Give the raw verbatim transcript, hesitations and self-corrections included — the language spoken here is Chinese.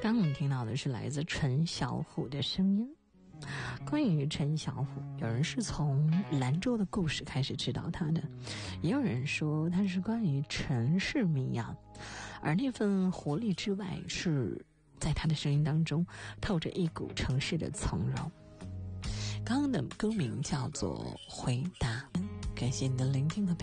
刚刚听到的是来自陈小虎的声音。关于陈小虎，有人是从兰州的故事开始知道他的，也有人说他是关于城市民谣，而那份活力之外，是在他的声音当中透着一股城市的从容。刚刚的歌名叫做回答，感谢你的聆听和陪伴。